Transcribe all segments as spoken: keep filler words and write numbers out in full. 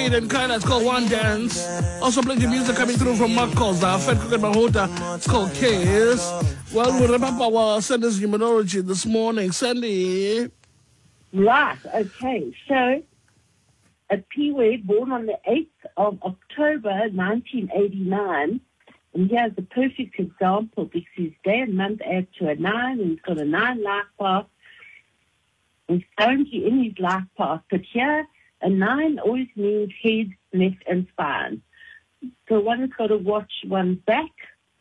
Jade and Kyla. It's called One Dance. Also playing the music coming through from Mark Koza, Fed Cook and Mahota. It's called Kiss. Well, we remember our Sanders numerology this morning. Sandy. Right, okay. So, a P-Word born on the eighth of October, nineteen eighty-nine. And here's a perfect example because his day and month add to a nine, and he's got a nine life path. He's currently in his life path, but here a nine always means head, neck, and spine. So one has got to watch one's back.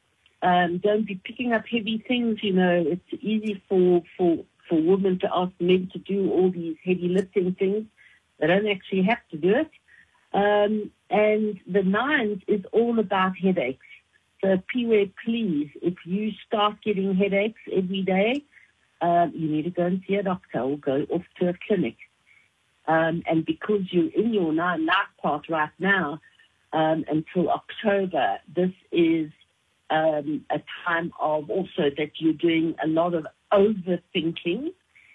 Um, don't be picking up heavy things. You know, it's easy for, for, for women to ask men to do all these heavy lifting things. They don't actually have to do it. Um, and the nines is all about headaches. So, P-Word, please, if you start getting headaches every day, um, you need to go and see a doctor or go off to a clinic. Um, and because you're in your nine life path right now um, until October, this is um, a time of also that you're doing a lot of overthinking.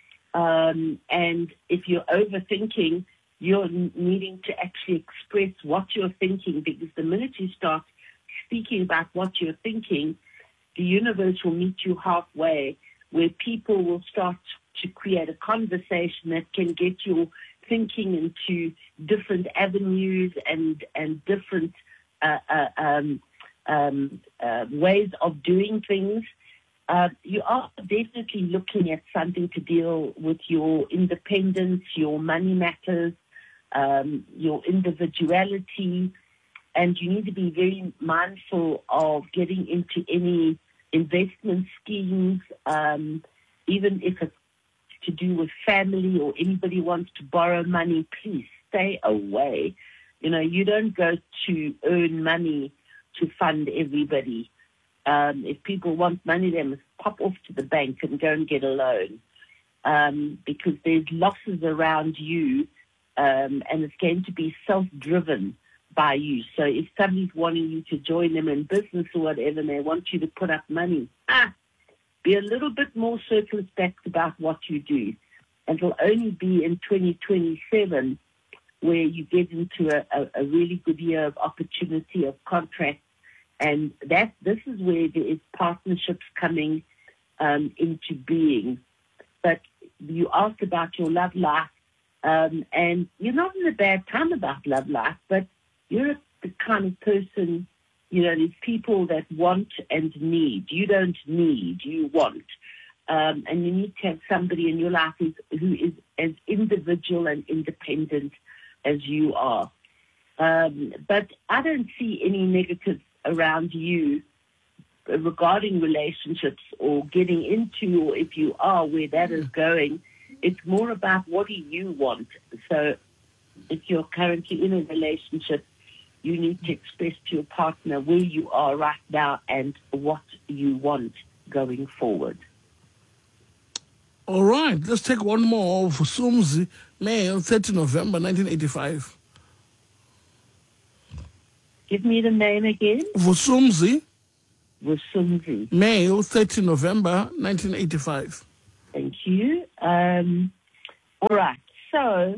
Um, and if you're overthinking, you're needing to actually express what you're thinking, because the minute you start speaking about what you're thinking, the universe will meet you halfway, where people will start to create a conversation that can get your thinking into different avenues and and different uh, uh, um, um, uh, ways of doing things. Uh, you are definitely looking at something to deal with your independence, your money matters, um, your individuality. And you need to be very mindful of getting into any investment schemes, um, even if it's to do with family or anybody wants to borrow money, please stay away. You know, you don't go to earn money to fund everybody. Um, if people want money, they must pop off to the bank and go and get a loan, um, because there's losses around you, um, and it's going to be self-driven by you. So if somebody's wanting you to join them in business or whatever, and they want you to put up money, ah, be a little bit more circumspect about what you do. And it'll only be in twenty twenty-seven where you get into a, a, a really good year of opportunity, of contracts. And that this is where there is partnerships coming um, into being. But you asked about your love life, um, and you're not in a bad time about love life, but you're the kind of person, you know, there's people that want and need. You don't need, you want. Um, and you need to have somebody in your life who's, who is as individual and independent as you are. Um, but I don't see any negatives around you regarding relationships or getting into, or if you are, where that is going. It's more about what do you want. So if you're currently in a relationship, you need to express to your partner where you are right now and what you want going forward. All right, let's take one more for Sumzi, male, thirtieth November nineteen eighty-five. Give me the name again. Vusumzi. Vusumzi. Male, thirtieth November nineteen eighty-five. Thank you. Um, all right, so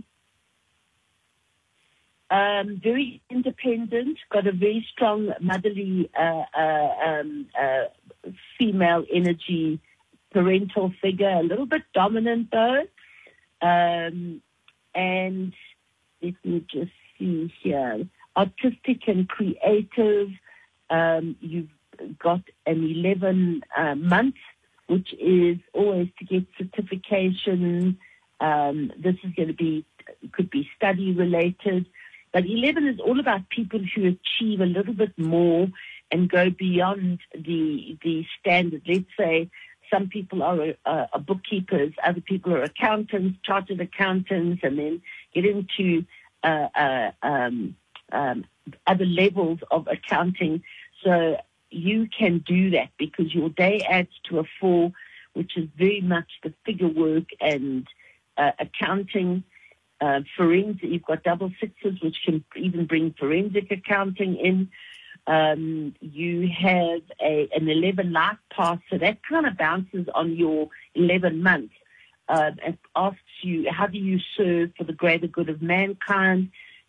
um, very independent, got a very strong motherly uh, uh, um, uh, female energy, parental figure, a little bit dominant though. Um, and let me just see here. Artistic and creative. Um, you've got an eleven uh, month, which is always to get certification. Um, this is going to be, could be study related. But eleven is all about people who achieve a little bit more and go beyond the the standard. Let's say some people are uh, are bookkeepers, other people are accountants, chartered accountants, and then get into uh, uh, um, um, other levels of accounting. So you can do that because your day adds to a four, which is very much the figure work and uh, accounting. Uh, forensic, you've got double sixes, which can even bring forensic accounting in. Um, you have a, an eleven life path, so that kind of bounces on your eleven months. Uh, and asks you, how do you serve for the greater good of mankind?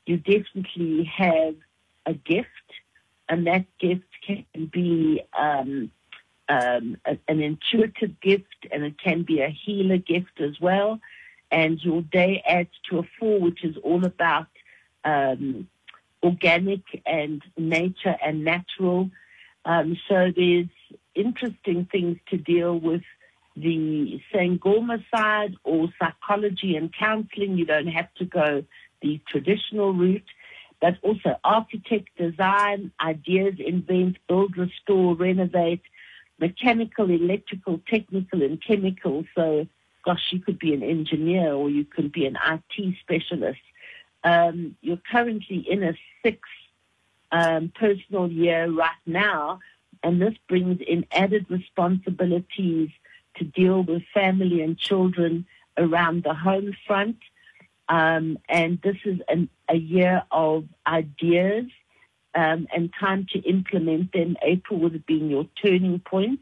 you definitely have a gift, and that gift can be um, um, a, an intuitive gift, and it can be a healer gift as well. And your day adds to a four, which is all about um, organic and nature and natural. Um, so there's interesting things to deal with the Sangoma side or psychology and counseling. You don't have to go the traditional route, but also architect, design, ideas, invent, build, restore, renovate, mechanical, electrical, technical, and chemical. So, gosh, you could be an engineer or you could be an I T specialist. Um, you're currently in a six um, personal year right now, and this brings in added responsibilities to deal with family and children around the home front. Um, and this is an, a year of ideas um, and time to implement them. April would have been your turning point.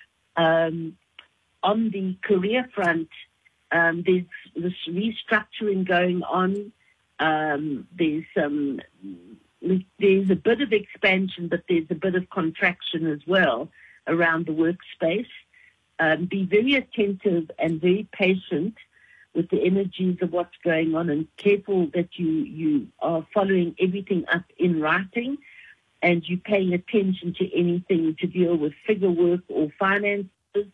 Um, on the career front, um, there's this restructuring going on. Um, there's some, there's a bit of expansion, but there's a bit of contraction as well around the workspace. Um, be very attentive and very patient with the energies of what's going on, and careful that you, you are following everything up in writing, and you're paying attention to anything to deal with figure work or finances.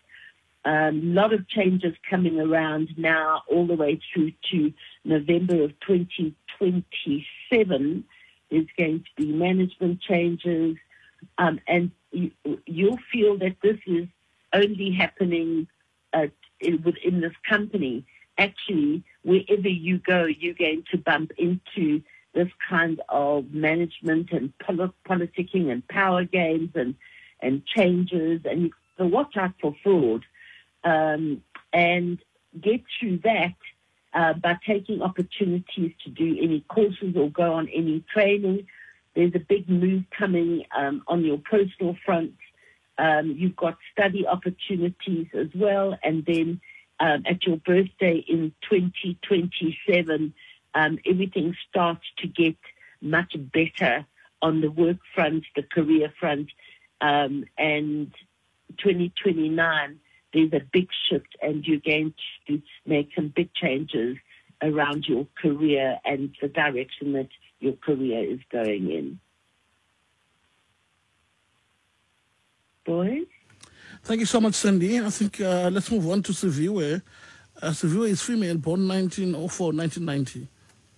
A um, lot of changes coming around now all the way through to November of twenty twenty-seven. There's going to be management changes, um, and you, you'll feel that this is only happening uh, in, within this company. Actually, wherever you go, you're going to bump into this kind of management and pol- politicking and power games and, and changes. And you so watch out for fraud um, and get through that uh, by taking opportunities to do any courses or go on any training. There's a big move coming um, on your personal front. Um, you've got study opportunities as well, and then um, at your birthday in twenty twenty-seven, um, everything starts to get much better on the work front, the career front, um, and twenty twenty-nine, there's a big shift, and you're going to make some big changes around your career and the direction that your career is going in. Boys? Thank you so much, Sandy. I think uh, let's move on to Siviwe. Uh, Siviwe is female, born nineteen oh four, nineteen ninety.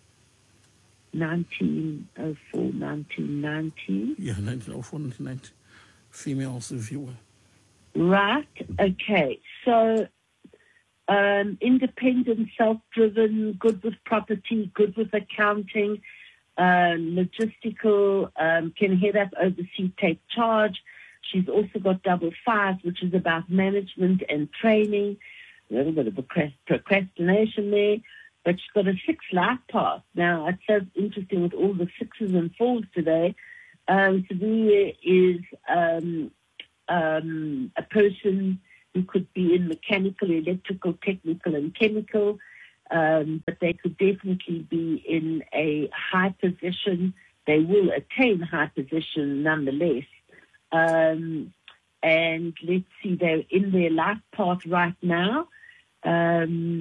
nineteen oh four, nineteen ninety. Yeah, nineteen oh four, nineteen ninety. Female Siviwe. Right. Okay. So, um, independent, self-driven, good with property, good with accounting, um, logistical, um, can head up, oversee, take charge. She's also got double five, which is about management and training. A little bit of procrastination there, but she's got a six life path. Now, it's so interesting with all the sixes and fours today. Um, Siviwe is um, um, a person who could be in mechanical, electrical, technical, and chemical, um, but they could definitely be in a high position. They will attain high position nonetheless. Um, and let's see, they're in their life path right now. Um,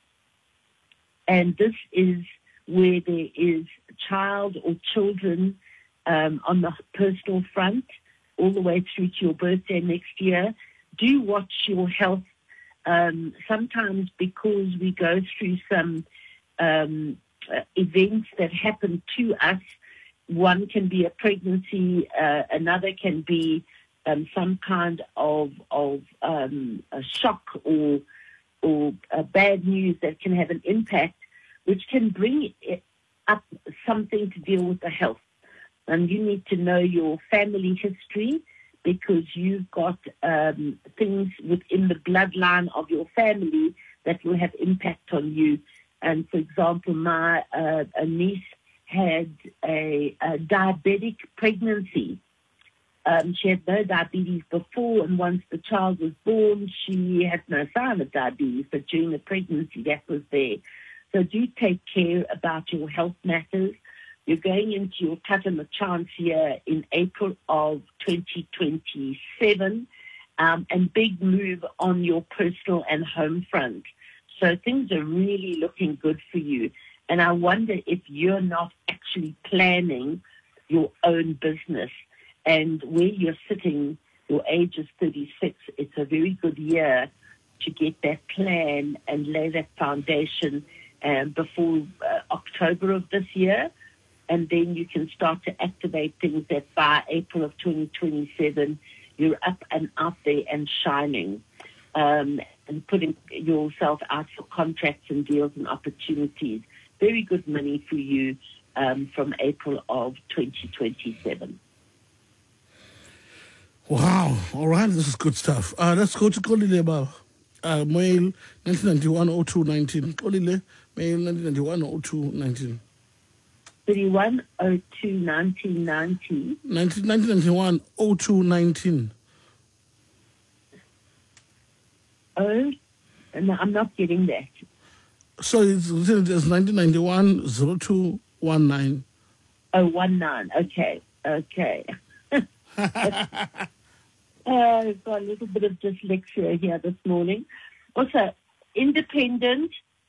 and this is where there is child or children um, on the personal front all the way through to your birthday next year. Do watch your health. Um, sometimes because we go through some um, uh, events that happen to us, one can be a pregnancy, uh, another can be um, some kind of of um, a shock or or a bad news that can have an impact, which can bring up something to deal with the health. And you need to know your family history, because you've got um, things within the bloodline of your family that will have impact on you. And for example, my uh, a niece had a, a diabetic pregnancy. Um, she had no diabetes before, and once the child was born, she had no sign of diabetes, but during the pregnancy, that was there. So do take care about your health matters. You're going into your Tatama chance year in April of twenty twenty-seven, um, and big move on your personal and home front. So things are really looking good for you. And I wonder if you're not actually planning your own business. And where you're sitting, your age is thirty-six, it's a very good year to get that plan and lay that foundation um, before uh, October of this year. And then you can start to activate things that by April of twenty twenty-seven, you're up and out there and shining, um, and putting yourself out for contracts and deals and opportunities. Very good money for you um, from April of twenty twenty-seven. Wow. All right. This is good stuff. Uh, let's go to Kolile. Uh, mail nineteen ninety-one oh two nineteen. Kolile, mail nineteen ninety-one oh two nineteen. thirty-one oh two nineteen ninety. nineteen ninety-one oh two nineteen. Oh, no, I'm not getting that. So it's, it's nineteen ninety-one oh two nineteen. Oh, one nine. Okay, okay. Uh, I've got a little bit of dyslexia here this morning. Also, independent,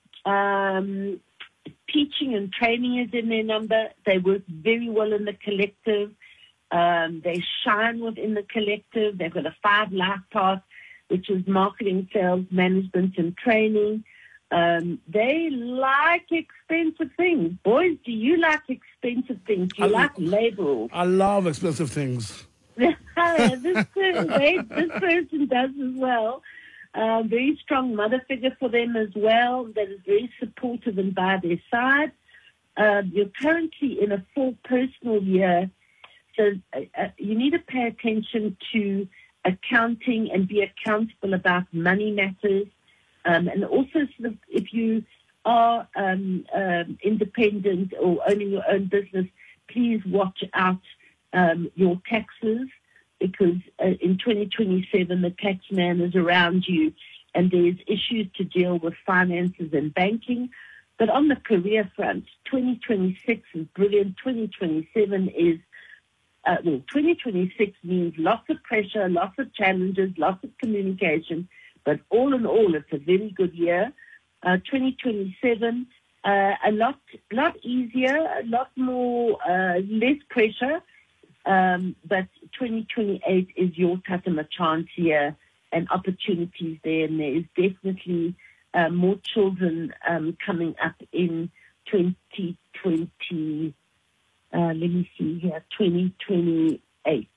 um, teaching and training is in their number. They work very well in the collective. Um, they shine within the collective. They've got a five life path, which is marketing, sales, management, and training. Um, they like expensive things. Boys, do you like expensive things? Do you I, like labels? I love expensive things. this, person, they, this person does as well. Uh, very strong mother figure for them as well, that is very supportive and by their side. Uh, you're currently in a full personal year, so uh, uh, you need to pay attention to accounting and be accountable about money matters. Um, and also, sort of, if you are um, um, independent or owning your own business, please watch out um, your taxes, because uh, in twenty twenty-seven, the tax man is around you and there's issues to deal with finances and banking. But on the career front, twenty twenty-six is brilliant. twenty twenty-seven is, uh, well, twenty twenty-six means lots of pressure, lots of challenges, lots of communication. But all in all, it's a very good year. Uh, twenty twenty-seven, uh, a lot, lot easier, a lot more, uh, less pressure. Um, but twenty twenty-eight is your Tatama chance year and opportunities there. And there is definitely uh, more children um, coming up in twenty twenty. Uh, let me see here, twenty twenty-eight.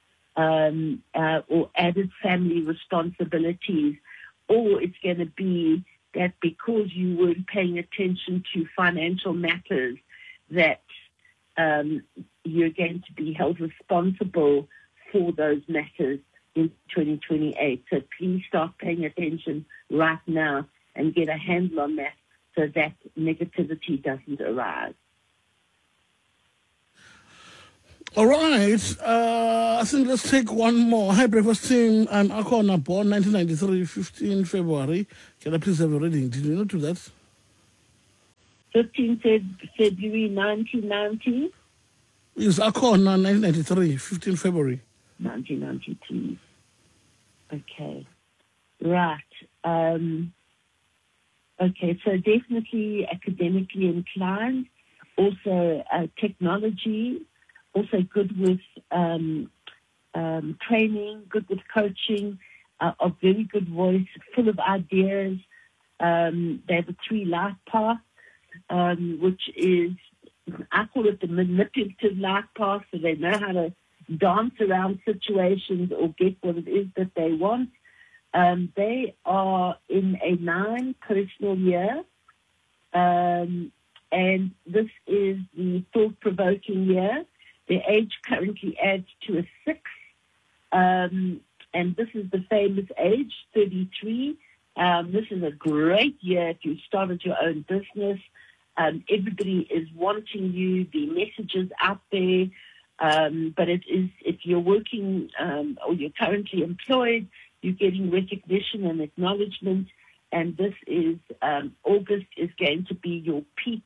Um, uh, or added family responsibilities, or it's going to be that because you weren't paying attention to financial matters, that um, you're going to be held responsible for those matters in twenty twenty-eight. So please start paying attention right now and get a handle on that so that negativity doesn't arise. All right. Uh, I think let's take one more. Hi, breakfast team. I'm Akona, born nineteen ninety-three, fifteen February. Can I please have a reading? Did you not do that? fifteenth February nineteen ninety. Yes, Akona, nineteen ninety-three, fifteen February. nineteen ninety-two. Okay. Right. Um, okay, so definitely academically inclined. Also uh, technology. Also good with um, um, training, good with coaching, uh, a very good voice, full of ideas. Um, they have a three life path, um, which is, I call it the manipulative life path, so they know how to dance around situations or get what it is that they want. Um, they are in a nine personal year, um, and this is the thought-provoking year. Their age currently adds to a six, um, and this is the famous age, thirty-three. Um, this is a great year if you started your own business. Um, everybody is wanting you, the messages out there, um, but it is if you're working um, or you're currently employed, you're getting recognition and acknowledgement, and this is um, August is going to be your peak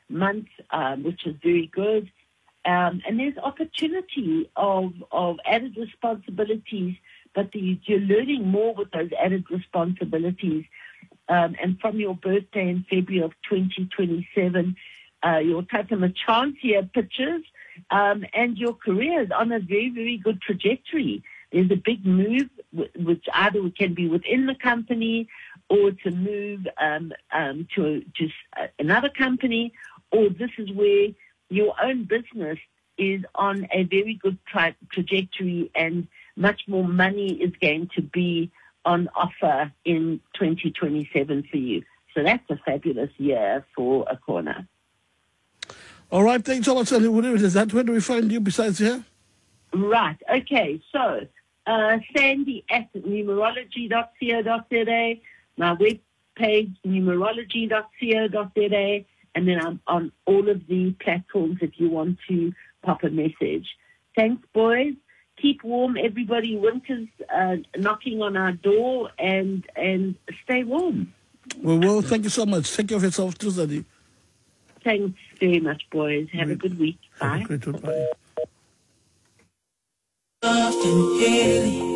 month, um, which is very good. Um, and there's opportunity of, of added responsibilities, but the, you're learning more with those added responsibilities. Um, and from your birthday in February of twenty twenty-seven, uh, your Tatama chance here pitches, um, and your career is on a very, very good trajectory. There's a big move, which either can be within the company or to move um, um, to just another company, or this is where your own business is on a very good tra- trajectory and much more money is going to be on offer in twenty twenty-seven for you. So that's a fabulous year for Akona. All right, thanks so much, Sandy. Whatever it is, that, where do we find you besides here? Right, okay, so uh, Sandy at numerology dot co dot za, my webpage, numerology dot co dot za, and then I'm on all of the platforms if you want to pop a message. Thanks, boys. Keep warm, everybody. Winter's uh, knocking on our door, and and stay warm. Well, well, thank you so much. Take care of yourself too, Sandy. Thanks very much, boys. Have a good week. Bye. Have a great one. Bye. Often, Haley.